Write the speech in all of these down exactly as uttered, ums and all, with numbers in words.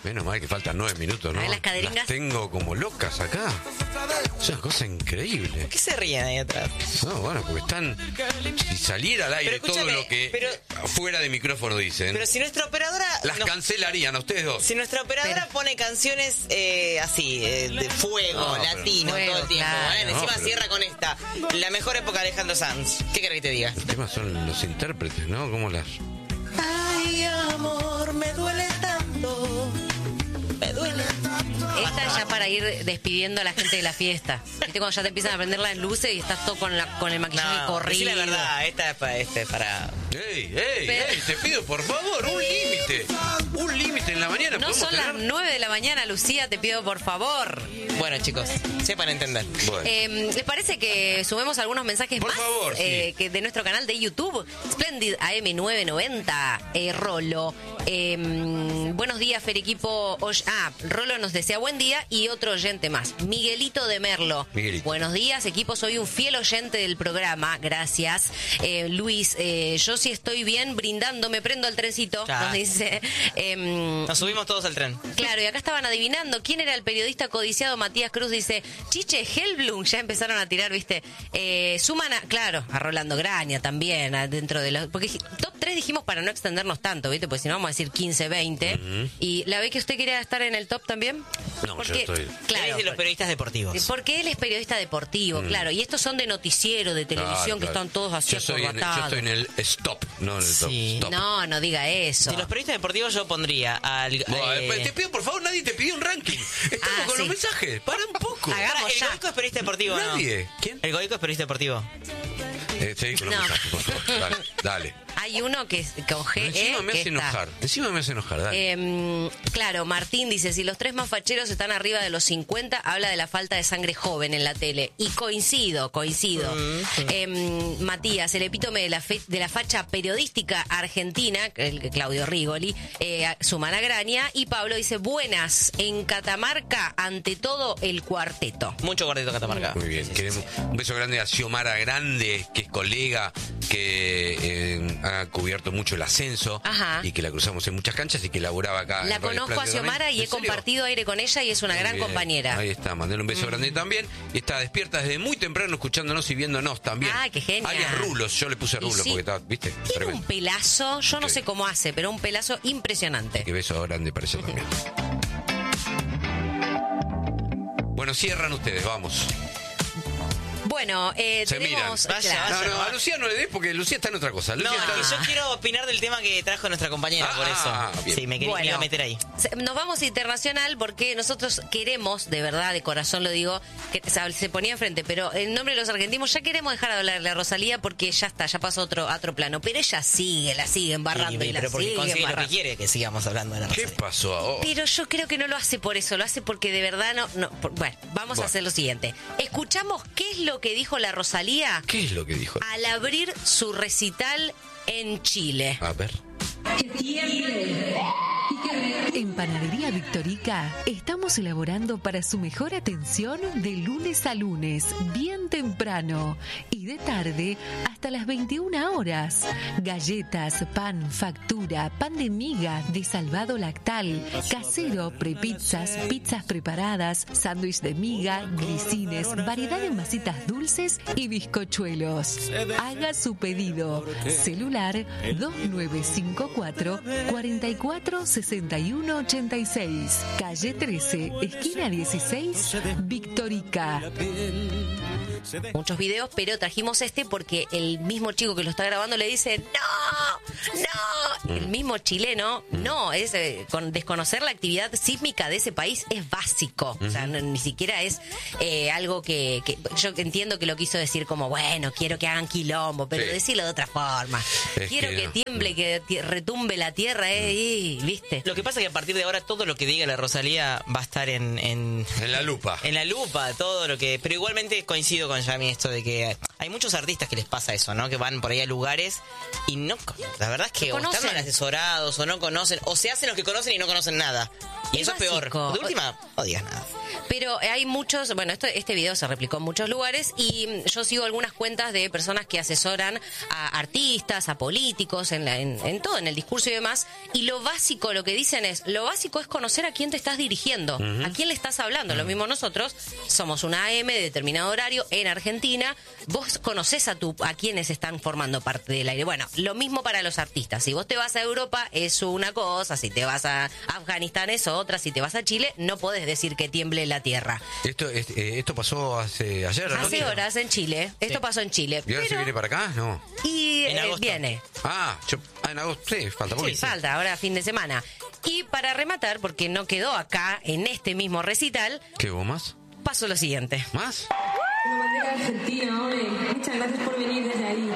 Menos mal que faltan nueve minutos, ¿no? A ver, las caderingas. Las tengo como locas acá. Es una cosa increíble. ¿Qué se ríen ahí atrás? No, bueno, porque están... Si saliera al aire todo lo que pero, fuera de micrófono dicen... Pero si nuestra operadora... Las nos, cancelarían a ustedes dos. Si nuestra operadora pero, pone canciones eh, así, eh, de fuego, no, latino, fuego, todo el tiempo. claro. ¿eh? Encima No, pero... cierra con esta. La mejor época de Alejandro Sanz. ¿Qué querés que te diga? El tema son los intérpretes, ¿no? ¿Cómo las...? Ay, amor, me duele tanto. Me duele tanto. Esta ya para ir despidiendo a la gente de la fiesta. ¿Viste cuando ya te empiezan a prender las luces y estás todo con, la, con el maquillaje no, corrido? Sí, la verdad, esta es para... Este, para... ¡Ey, ey, Pero... ey! Te pido, por favor, un límite. Un límite en la mañana. No son tener... las nueve de la mañana, Lucía, te pido por favor. Bueno, chicos, sepan entender. Bueno. Eh, ¿Les parece que sumemos algunos mensajes por más? Favor, eh, sí. que de nuestro canal de YouTube, Splendid A M nueve noventa, eh, Rolo. Eh, buenos días, Fer equipo. Ah, Rolo nos desea buen día y otro oyente más. Miguelito de Merlo. Miguelito. Buenos días, equipo. Soy un fiel oyente del programa. Gracias. Eh, Luis, eh, yo sí estoy bien brindando. Me prendo al trencito. Claro. Nos dice. Eh, Nos subimos todos al tren. Claro, y acá estaban adivinando quién era el periodista codiciado. Matías Cruz dice, Chiche Hellblum. Ya empezaron a tirar, ¿viste? Eh, suman a, claro, a Rolando Graña también, a, dentro de los... Porque top tres dijimos para no extendernos tanto, ¿viste? Porque si no vamos a decir quince, veinte. Uh-huh. Y la ve que usted quería estar en el top también. No, porque, yo estoy... Claro, él es de los periodistas deportivos. Porque él es periodista deportivo, mm. claro. Y estos son de noticiero, de televisión, claro, que claro. están todos así acorbatados. Yo estoy en el stop, no en el sí. top. Stop. No, no diga eso. De los periodistas deportivos yo pondría al... Bueno, eh... Te pido, por favor, nadie te pidió un ranking. Estamos ah, con sí. los mensajes. Para un poco. Hagamos ¿El ya. Goico es periodista deportivo? Nadie. ¿No? ¿Quién? ¿El Goico es periodista deportivo? Eh, sí, con los no. mensajes, por favor. Dale, dale. Hay uno que con G. Encima me hace enojar. Encima me hace enojar, dale. Eh, claro, Martín dice, si los tres más facheros están arriba de los cincuenta, habla de la falta de sangre joven en la tele. Y coincido, coincido. Uh-huh. Eh, Matías, el epítome de la, fe, de la facha periodística argentina, el Claudio Rigoli, eh, Sumana Graña. Y Pablo dice, buenas, en Catamarca, ante todo el cuarteto. Mucho cuarteto Catamarca. Muy bien. Queremos un beso grande a Xiomara Grande, que es colega, que eh, ha cubierto mucho el ascenso. Ajá. Y que la cruzamos en muchas canchas y que laburaba acá. La conozco a Xiomara y he compartido aire con ella y es una muy gran bien. compañera. Ahí está, mandale un beso mm. grande también. Y está despierta desde muy temprano escuchándonos y viéndonos también. Ah, qué genial. Alias Rulos, yo le puse Rulos sí, porque estaba, ¿viste? Tiene tremendo. Un pelazo, yo no okay. sé cómo hace, pero un pelazo impresionante. Qué beso grande para ella también. Bueno, cierran ustedes, vamos. Bueno, eh, Se tenemos... miran. Vaya, claro. no, no, a Lucía no le des porque Lucía está en otra cosa. Lucía no, está... que yo quiero opinar del tema que trajo nuestra compañera, ah, por eso. Ah, sí, me quería bueno, meter ahí. Nos vamos a internacional porque nosotros queremos, de verdad, de corazón lo digo, que se ponía enfrente, pero en nombre de los argentinos ya queremos dejar de hablarle a Rosalía porque ya está, ya pasó otro, a otro plano. Pero ella sigue, la sigue embarrando sí, y la pero porque sigue consigue embarrando. lo que quiere que sigamos hablando de la Rosalía. ¿Qué pasó ahora? Pero yo creo que no lo hace por eso, lo hace porque de verdad no... no por, bueno, vamos bueno. a hacer lo siguiente. Escuchamos qué es lo que dijo la Rosalía. ¿Qué es lo que dijo? Al abrir su recital en Chile. A ver. En Panadería Victorica estamos elaborando para su mejor atención de lunes a lunes, bien temprano y de tarde hasta las veintiuna horas. Galletas, pan, factura, pan de miga, de salvado lactal, casero, prepizzas, pizzas preparadas, sándwich de miga, glicines, variedad de masitas dulces y bizcochuelos. Haga su pedido. Celular dos nueve cinco cuatro, cuatro cuatro seis uno ocho seis, calle trece, esquina dieciséis, Victorica. Muchos videos, pero trajimos este porque el mismo chico que lo está grabando le dice ¡no! ¡no! El mismo chileno, no, es eh, con desconocer la actividad sísmica de ese país es básico. O sea, no, ni siquiera es eh, algo que, que yo entiendo que lo quiso decir como, bueno, quiero que hagan quilombo, pero sí. decirlo de otra forma. Es quiero que, que no. tiemble, que t- retumbe la tierra, eh, y, ¿viste? Lo que pasa es que a partir de ahora todo lo que diga la Rosalía va a estar en... En, en la lupa. En la lupa, todo lo que... Pero igualmente coincido con Yami esto de que hay muchos artistas que les pasa eso, ¿no? Que van por ahí a lugares y no... La verdad es que o conocen. están mal asesorados, o no conocen, o se hacen los que conocen y no conocen nada. Y Es eso básico. es peor. De última, no digas nada. Pero hay muchos, bueno, esto, este video se replicó en muchos lugares y yo sigo algunas cuentas de personas que asesoran a artistas, a políticos, en, la, en, en todo, en el discurso y demás. Y lo básico, lo que dicen es, lo básico es conocer a quién te estás dirigiendo, uh-huh. a quién le estás hablando. Uh-huh. Lo mismo nosotros, somos una A M de determinado horario en Argentina. Vos conocés a, tu, a quienes están formando parte del aire. Bueno, lo mismo para los artistas. Si vos te vas a Europa es una cosa, si te vas a Afganistán es otra, si te vas a Chile no podés decir que tiemble la tierra. Esto es, eh, esto pasó hace ayer, ¿no? Hace horas en Chile. Esto sí. pasó en Chile. ¿Y ahora pero... se viene para acá? No. Y en eh, viene. Ah, yo, ah, en agosto, sí, falta poquito. Sí, falta, ahora fin de semana. Y para rematar, porque no quedó acá, en este mismo recital... ¿Qué hubo más? Pasó lo siguiente. ¿Más? Una bandera argentina, ole. Muchas gracias por venir desde ahí.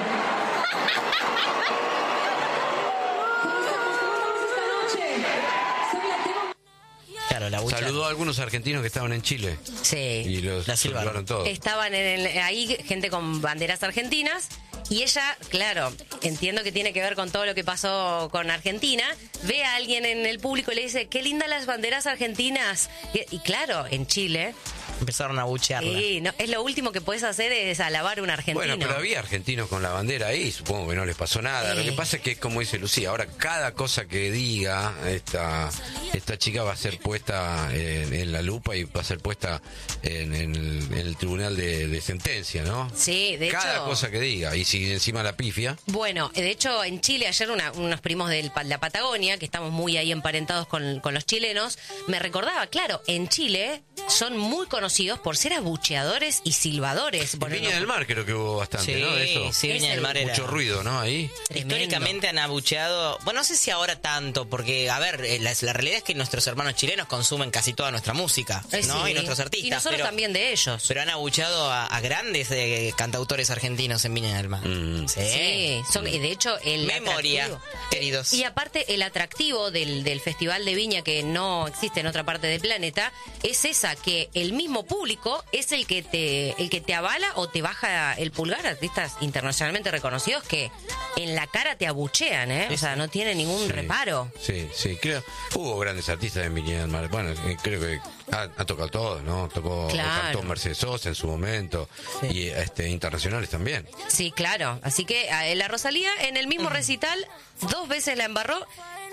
¿Cómo estamos? ¿Cómo estamos esta noche? Soy la tengo... Claro, la bucha. Saludó a algunos argentinos que estaban en Chile. Sí. Y los La saludaron todos. Estaban en el- ahí gente con banderas argentinas y ella, claro, entiendo que tiene que ver con todo lo que pasó con Argentina, ve a alguien en el público y le dice, qué lindas las banderas argentinas. Y, y claro, en Chile... Empezaron a buchearla. Sí, no, es lo último que puedes hacer es alabar a un argentino. Bueno, pero había argentinos con la bandera ahí, supongo que no les pasó nada. Sí. Lo que pasa es que, como dice Lucía, ahora cada cosa que diga esta, esta chica va a ser puesta en, en la lupa y va a ser puesta en, en el, en el tribunal de, de sentencia, ¿no? Sí, de cada hecho... cosa que diga, y si encima la pifia... Bueno, de hecho, en Chile, ayer una- unos primos de la Patagonia, que estamos muy ahí emparentados con, con los chilenos, me recordaba, claro, en Chile son muy conocidos por ser abucheadores y silbadores. En Bueno, Viña no- del Mar creo que hubo bastante, Sí, ¿no? De eso. sí, Es Viña del el- Mar era... Mucho ruido, ¿no? Ahí. Tremendo. Históricamente han abucheado, bueno, no sé si ahora tanto, porque, a ver, eh, la, la realidad es que nuestros hermanos chilenos consumen casi toda nuestra música, Eh, ¿no? sí. Y nuestros artistas. Y nosotros pero, también de ellos. pero han abucheado a, a grandes eh, cantautores argentinos en Viña del Mar. Mm. Sí. Sí, son, y de hecho el Memoria, atractivo- queridos. Y aparte el atractivo del, del Festival de Viña, que no existe en otra parte del planeta, es esa, que el mismo público es el que te el que te avala o te baja el pulgar. Artistas internacionalmente reconocidos que en la cara te abuchean, ¿eh? O sea, no tienen ningún Sí. reparo. Sí, sí, creo. Hubo grandes artistas en Viña del Mar. Bueno, eh, creo que ha, ha tocado todos, ¿no? Tocó, Claro. cantó Mercedes Sosa en su momento. Y este internacionales también. Sí, claro. Así que a la Rosalía en el mismo recital dos veces la embarró.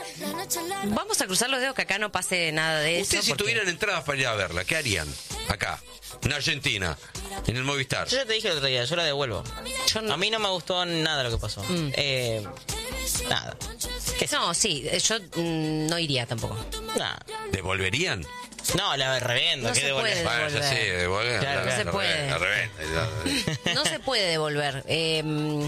Vamos a cruzar los dedos que acá no pase nada de eso. Ustedes si porque- tuvieran entradas para ir a verla, ¿qué harían? Acá, en Argentina, en el Movistar. Yo ya te dije el otro día, yo la devuelvo. Yo no- A mí no me gustó nada lo que pasó. Mm. Eh, nada. ¿Qué sé? No, sí, yo mm, no iría tampoco. Nada. ¿Devolverían? No, la revendo. No ¿qué se devolver? puede. Bueno, ya sí, devuelven. Claro, la- no se la puede. revenden, la revenden. No se puede devolver. Eh,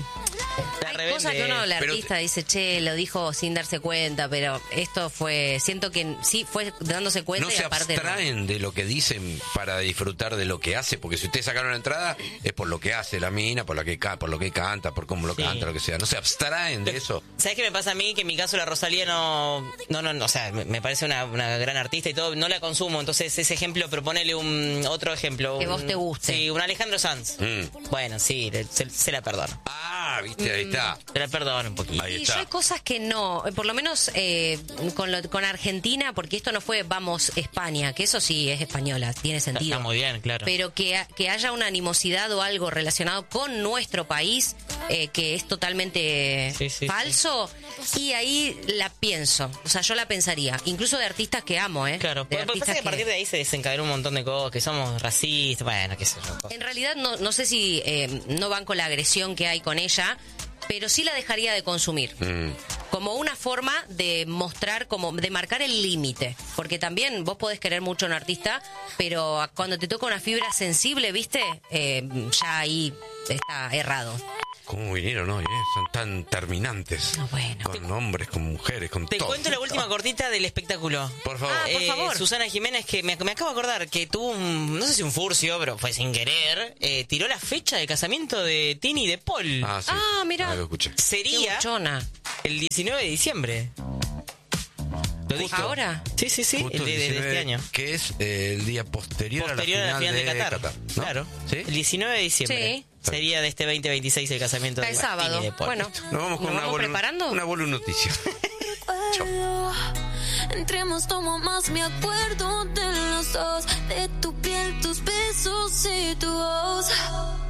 La hay revende, cosas que uno, el pero- artista dice, che, lo dijo sin darse cuenta, pero esto fue, siento que sí fue dándose cuenta No y se aparte no. abstraen de lo que dicen para disfrutar de lo que hace, porque si ustedes sacaron la entrada es por lo que hace la mina, por lo que ca- por lo que canta, por cómo lo Sí. canta, lo que sea. No se abstraen de eso. ¿Sabes qué me pasa a mí? Que en mi caso la Rosalía no... No, no, no, o sea, me, me parece una, una gran artista y todo, no la consumo, entonces ese ejemplo, proponele un otro ejemplo. Que un- vos te guste. Sí, un Alejandro Sanz. Mm. Bueno, sí, le- se, se la perdono. Ah, viste, ahí está. Se la perdono un poquito. Ahí Y está. yo hay cosas que no, eh, por lo menos eh, con, lo- con Argentina, porque esto no fue Vamos España, que eso sí es española, tiene sentido. Está muy bien, claro. Pero que, ha- que haya una animosidad o algo relacionado con nuestro país eh, que es totalmente Sí, sí, falso, y ahí la pienso, o sea, yo la pensaría, incluso de artistas que amo, ¿eh? Claro, De porque pasa artistas que a partir de ahí se desencadenó un montón de cosas, que somos racistas, bueno, qué sé yo. cosas. En realidad no, no sé si eh, no van con la agresión que hay con ella, pero sí la dejaría de consumir. Mm. Como una forma de mostrar, como de marcar el límite. Porque también vos podés querer mucho a un artista, pero cuando te toca una fibra sensible, ¿viste? Eh, ya ahí está errado. ¿Cómo vinieron hoy, eh? Son tan terminantes. No, bueno. Con hombres, con mujeres, con Te todo. cuento la última cortita del espectáculo. Por favor. Ah, por Eh, favor. Susana Jiménez, que me, me acabo de acordar que tuvo un, no sé si un furcio, pero fue sin querer, eh, tiró la fecha de casamiento de Tini y de Paul. Ah, sí. Ah, mirá. Ah, lo escuché. Qué Sería buchona. el diecinueve de diciembre. ¿Lo dijo? ¿Ahora? Sí, sí, sí, Justo el de, de- de diecinueve, este año. Que es eh, el día posterior, Posterior a la final, de Qatar. ¿no? Claro. ¿Sí? El diecinueve de diciembre. Sí. Sería de este veinte veintiséis el casamiento de El Martín sábado. y de Paul. Bueno, Nos vamos con ¿nos una vamos bolu, preparando? una bolu noticia. Entremos, tomo más, me acuerdo de los dos, de tu piel, tus besos y tu voz.